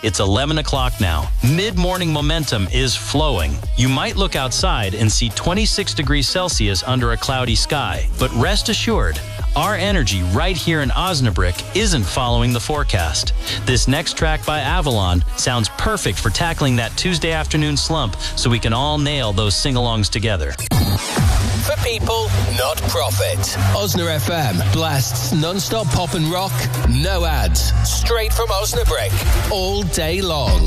It's 11 o'clock now. Mid-morning momentum is flowing. You might look outside and see 26 degrees Celsius under a cloudy sky. But rest assured, our energy right here in Osnabrück isn't following the forecast. This next track by Avalon sounds perfect for tackling that Tuesday afternoon slump so we can all nail those sing-alongs together. For people, not profit. Osna FM blasts non-stop pop and rock, no ads, straight from Osnabrück, all day long.